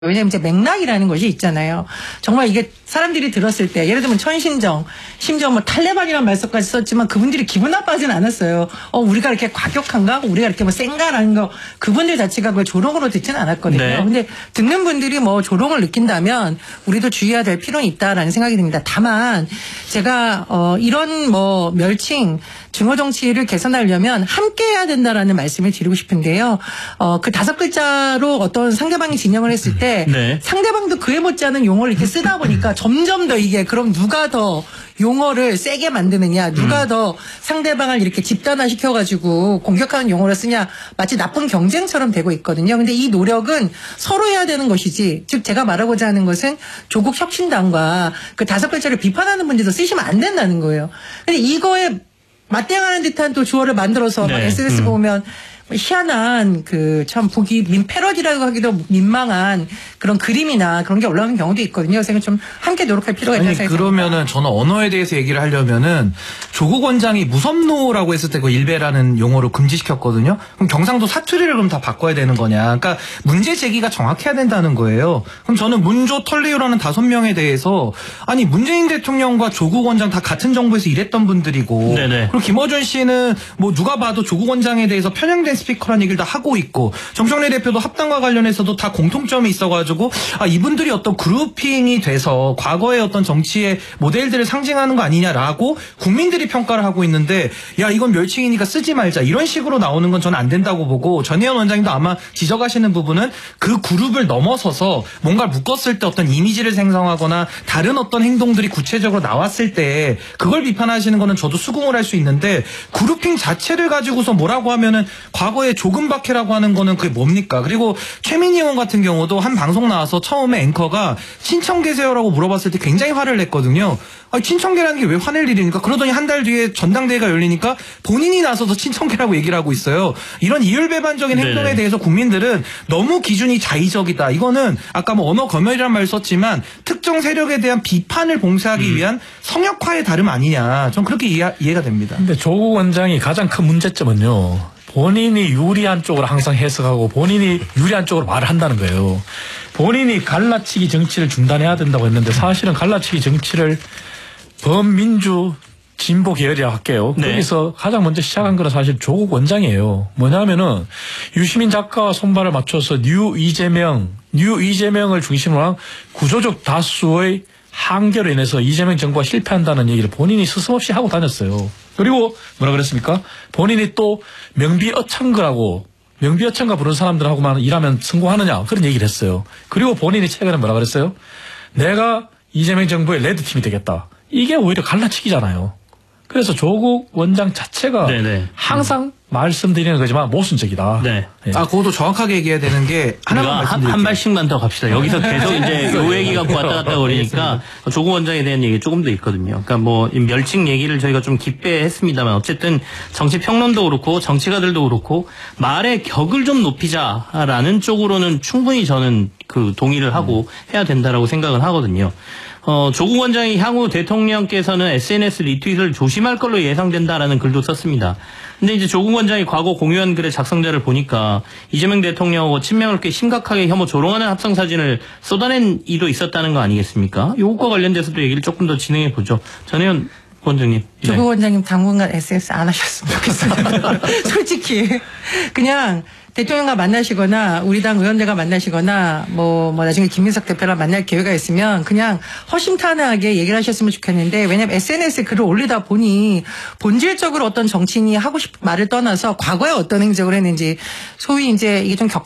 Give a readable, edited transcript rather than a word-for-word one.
왜냐면 이제 맥락이라는 것이 있잖아요. 정말 이게 사람들이 들었을 때 예를 들면 천신정, 심지어 뭐 탈레반이라는 말씀까지 썼지만 그분들이 기분 나빠하진 않았어요. 우리가 이렇게 과격한가? 우리가 이렇게 뭐 센가라는 거 그분들 자체가 그걸 조롱으로 듣지는 않았거든요. 네. 근데 듣는 분들이 뭐 조롱을 느낀다면 우리도 주의해야 될 필요는 있다라는 생각이 듭니다. 다만 제가 이런 뭐 멸칭 증오 정치를 개선하려면 함께 해야 된다라는 말씀을 드리고 싶은데요. 그 5글자로 어떤 상대방이 진영을 했을 때 네. 상대방도 그에 못지않은 용어를 이렇게 쓰다 보니까 점점 더 이게 그럼 누가 더 용어를 세게 만드느냐, 누가 더 상대방을 이렇게 집단화시켜가지고 공격하는 용어를 쓰냐, 마치 나쁜 경쟁처럼 되고 있거든요. 근데 이 노력은 서로 해야 되는 것이지, 즉 제가 말하고자 하는 것은 조국 혁신당과 그 5글자를 비판하는 분들도 쓰시면 안 된다는 거예요. 근데 이거에 맞대응하는 듯한 또 주어를 만들어서 네. SNS 보면 희한한 그 참 보기 패러디라고 하기도 민망한 그런 그림이나 그런 게 올라오는 경우도 있거든요. 그래서 좀 함께 노력할 필요가 있다고 생각합니다. 그러면은 저는 언어에 대해서 얘기를 하려면은 조국 원장이 무섭노라고 했을 때 그 일베라는 용어로 금지시켰거든요. 그럼 경상도 사투리를 그럼 다 바꿔야 되는 거냐? 그러니까 문제 제기가 정확해야 된다는 거예요. 그럼 저는 문조 털리오라는 5명에 대해서 아니 문재인 대통령과 조국 원장 다 같은 정부에서 일했던 분들이고, 네네. 그리고 김어준 씨는 뭐 누가 봐도 조국 원장에 대해서 편향된 스피커라는 얘기를 다 하고 있고, 정청래 대표도 합당과 관련해서도 다 공통점이 있어가지고 이분들이 어떤 그룹핑이 돼서 과거의 어떤 정치의 모델들을 상징하는 거 아니냐라고 국민들이 평가를 하고 있는데, 야 이건 멸칭이니까 쓰지 말자 이런 식으로 나오는 건 저는 안 된다고 보고, 전혜연 원장님도 아마 지적하시는 부분은 그 그룹을 넘어서서 뭔가를 묶었을 때 어떤 이미지를 생성하거나 다른 어떤 행동들이 구체적으로 나왔을 때 그걸 비판하시는 거는 저도 수긍을 할 수 있는데, 그룹핑 자체를 가지고서 뭐라고 하면은 과거에 조금박해라고 하는 거는 그게 뭡니까? 그리고 최민희 의원 같은 경우도 한 방송 나와서 처음에 앵커가 친청 계세요라고 물어봤을 때 굉장히 화를 냈거든요. 친청계라는 게 왜 화낼 일입니까? 그러더니 한 달 뒤에 전당대회가 열리니까 본인이 나서서 친청계라고 얘기를 하고 있어요. 이런 이율배반적인 행동에 대해서 국민들은 너무 기준이 자의적이다. 이거는 아까 뭐 언어 검열이라는 말 썼지만 특정 세력에 대한 비판을 봉쇄하기 위한 성역화의 다름 아니냐. 전 그렇게 이해가 됩니다. 근데 조국 원장이 가장 큰 문제점은요, 본인이 유리한 쪽으로 항상 해석하고 본인이 유리한 쪽으로 말을 한다는 거예요. 본인이 갈라치기 정치를 중단해야 된다고 했는데 사실은 갈라치기 정치를 범민주 진보 계열이라고 할게요. 네. 거기서 가장 먼저 시작한 거는 사실 조국 원장이에요. 뭐냐면은 유시민 작가와 손발을 맞춰서 뉴 이재명을 중심으로 한 구조적 다수의 한결로 인해서 이재명 정부가 실패한다는 얘기를 본인이 스스럼없이 하고 다녔어요. 그리고 뭐라 그랬습니까? 본인이 또 명비어천가 부르는 사람들하고만 일하면 성공하느냐 그런 얘기를 했어요. 그리고 본인이 최근에 뭐라 그랬어요? 내가 이재명 정부의 레드팀이 되겠다. 이게 오히려 갈라치기잖아요. 그래서 조국 원장 자체가 항상 말씀드리는 거지만 모순적이다. 네. 예. 그것도 정확하게 얘기해야 되는 게 하나만 말씀드릴게요. 한 발씩만 더 갑시다. 여기서 계속 이제 요 얘기가 왔다 갔다 거리니까 조국 원장에 대한 얘기 조금 더 있거든요. 그러니까 뭐 멸칭 얘기를 저희가 좀 깊게 했습니다만 어쨌든 정치 평론도 그렇고 정치가들도 그렇고 말의 격을 좀 높이자라는 쪽으로는 충분히 저는 그 동의를 하고 해야 된다라고 생각을 하거든요. 조국 원장이 향후 대통령께서는 SNS 리트윗을 조심할 걸로 예상된다라는 글도 썼습니다. 근데 이제 조국 원장이 과거 공유한 글의 작성자를 보니까 이재명 대통령하고 친명을 꽤 심각하게 혐오 조롱하는 합성 사진을 쏟아낸 이도 있었다는 거 아니겠습니까? 이것과 관련돼서도 얘기를 조금 더 진행해 보죠. 전혜연 원장님. 조국 원장님 당분간 SNS 안 하셨으면 좋겠어요. 솔직히 그냥 대통령과 만나시거나 우리 당 의원들과 만나시거나 뭐 나중에 김민석 대표랑 만날 기회가 있으면 그냥 허심탄회하게 얘기를 하셨으면 좋겠는데, 왜냐면 SNS에 글을 올리다 보니 본질적으로 어떤 정치인이 하고 싶은 말을 떠나서 과거에 어떤 행적을 했는지, 소위 이제 이게 좀